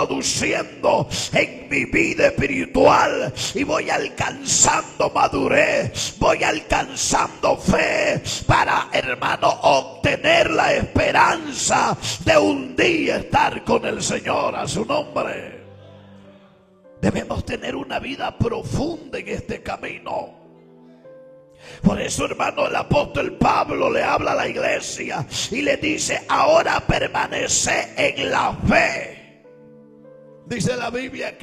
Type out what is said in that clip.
produciendo en mi vida espiritual y voy alcanzando madurez, voy alcanzando fe para, hermano, obtener la esperanza de un día estar con el Señor. A su nombre. Debemos tener una vida profunda en este camino. Por eso, hermano, el apóstol Pablo le habla a la iglesia y le dice: ahora permanece en la fe. Dice la Biblia